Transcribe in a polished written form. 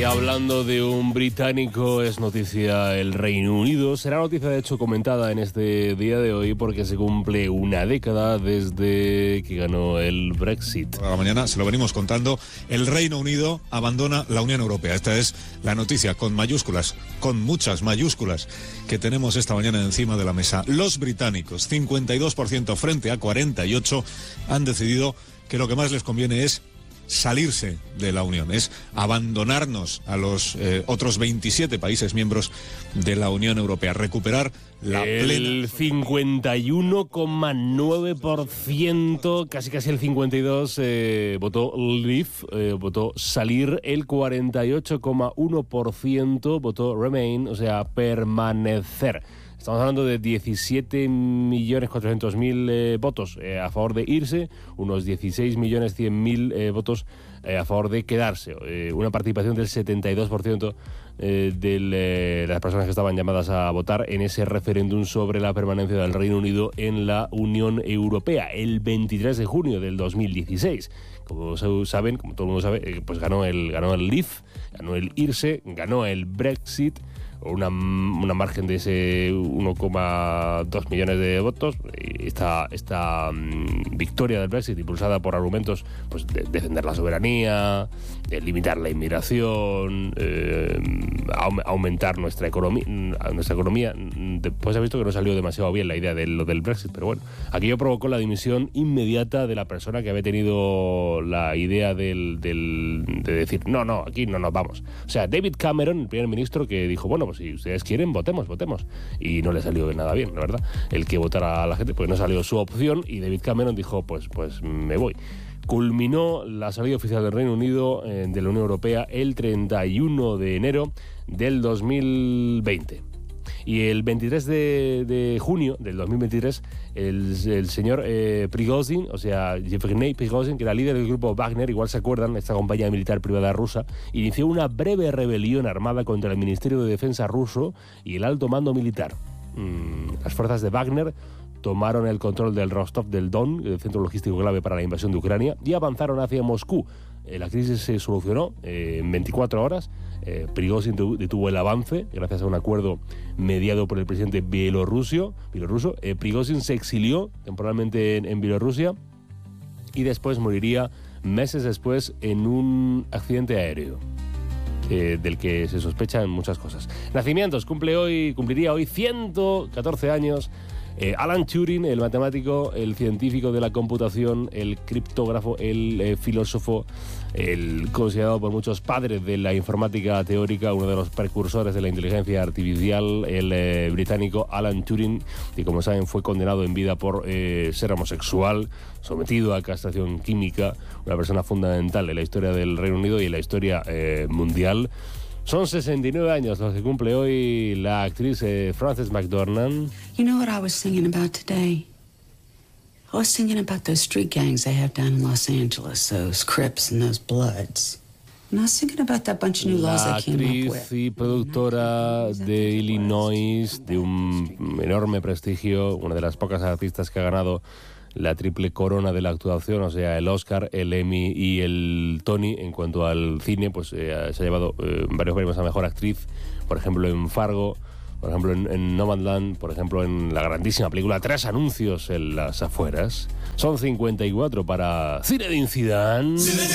Y hablando de un británico, es noticia el Reino Unido. Será noticia, de hecho, comentada en este día de hoy porque se cumple una década desde que ganó el Brexit. A la mañana se lo venimos contando. El Reino Unido abandona la Unión Europea. Esta es la noticia con mayúsculas, con muchas mayúsculas, que tenemos esta mañana encima de la mesa. Los británicos, 52% frente a 48%, han decidido que lo que más les conviene es salirse de la Unión, es abandonarnos a los otros 27 países miembros de la Unión Europea, recuperar la plena... El 51,9%, casi el 52%, votó Leave, votó salir. El 48,1% votó Remain, o sea, permanecer. Estamos hablando de 17.400.000 votos a favor de irse, unos 16.100.000 votos a favor de quedarse. Una participación del 72% de las personas que estaban llamadas a votar en ese referéndum sobre la permanencia del Reino Unido en la Unión Europea, el 23 de junio del 2016. Como saben, como todo el mundo sabe, pues ganó el Leave, ganó el irse, ganó el Brexit, una margen de ese 1,2 millones de votos. Esta victoria del Brexit, impulsada por argumentos pues, de defender la soberanía, de limitar la inmigración, aumentar nuestra economía. Después se ha visto que no salió demasiado bien la idea de lo del Brexit, pero bueno, aquello provocó la dimisión inmediata de la persona que había tenido la idea de decir no, aquí no nos vamos. O sea, David Cameron, el primer ministro, que dijo, bueno, pues si ustedes quieren, votemos. Y no le salió nada bien, la verdad, el que votara a la gente, pues no salió su opción, y David Cameron dijo, pues me voy. Culminó la salida oficial del Reino Unido de la Unión Europea el 31 de enero del 2020. Y el 23 de junio del 2023, el señor Prigozhin, o sea, Yevgeny Prigozhin, que era líder del grupo Wagner, igual se acuerdan, esta compañía militar privada rusa, inició una breve rebelión armada contra el Ministerio de Defensa ruso y el alto mando militar. Las fuerzas de Wagner tomaron el control del Rostov del Don, el centro logístico clave para la invasión de Ucrania, y avanzaron hacia Moscú. La crisis se solucionó en 24 horas. Prigozhin detuvo el avance gracias a un acuerdo mediado por el presidente bielorruso. Prigozhin se exilió temporalmente en Bielorrusia y después moriría meses después en un accidente aéreo, del que se sospechan muchas cosas. Nacimientos, cumpliría hoy 114 años Alan Turing, el matemático, el científico de la computación, el criptógrafo, el filósofo, el considerado por muchos padres de la informática teórica, uno de los precursores de la inteligencia artificial, el británico Alan Turing, que, como saben, fue condenado en vida por ser homosexual, sometido a castración química, una persona fundamental en la historia del Reino Unido y en la historia mundial. Son 69 años los que cumple hoy la actriz Frances McDormand. You know what I was thinking about today? I was thinking about those street gangs they have down in Los Angeles, those Crips and those Bloods. And I was thinking about that bunch of new laws they came up with. La actriz y productora de Illinois, de un enorme prestigio, una de las pocas artistas que ha ganado la triple corona de la actuación, o sea, el Oscar, el Emmy y el Tony. En cuanto al cine, pues se ha llevado varios premios a mejor actriz, por ejemplo en Fargo, por ejemplo en Nomadland, por ejemplo en la grandísima película Tres anuncios en las afueras. Son 54 para Zinedine Zidane.